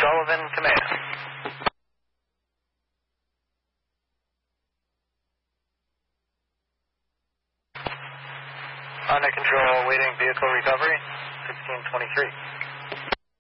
Sullivan Command. Under control, waiting vehicle recovery, 1623.